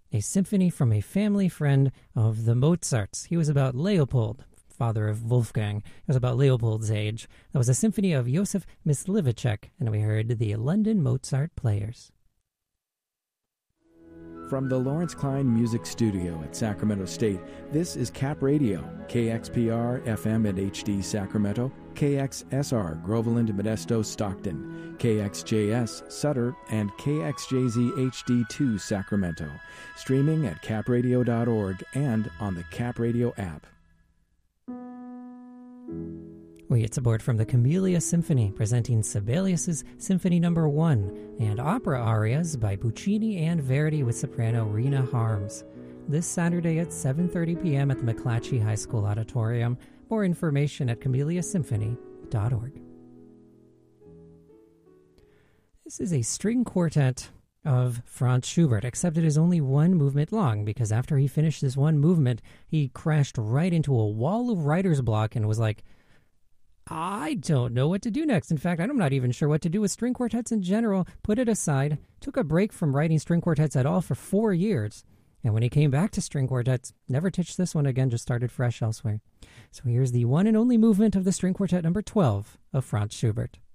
a symphony from a family friend of the Mozarts. He was about Leopold, father of Wolfgang. It was about Leopold's age. That was a symphony of Josef Myslivacek, and we heard the London Mozart Players. From the Lawrence Klein Music Studio at Sacramento State, this is Cap Radio, KXPR FM and HD Sacramento, KXSR Groveland, Modesto, Stockton, KXJS Sutter, and KXJZ HD2 Sacramento. Streaming at capradio.org and on the Cap Radio app. We get support from the Camellia Symphony, presenting Sibelius' Symphony No. 1 and opera arias by Puccini and Verdi with soprano Rena Harms. This Saturday at 7:30 p.m. at the McClatchy High School Auditorium. More information at camelliasymphony.org. This is a string quartet of Franz Schubert, except it is only one movement long, because after he finished this one movement, he crashed right into a wall of writer's block and was like, I don't know what to do next. In fact, I'm not even sure what to do with string quartets in general. Put it aside, took a break from writing string quartets at all for 4 years. And when he came back to string quartets, never touched this one again, just started fresh elsewhere. So here's the one and only movement of the string quartet number 12 of Franz Schubert.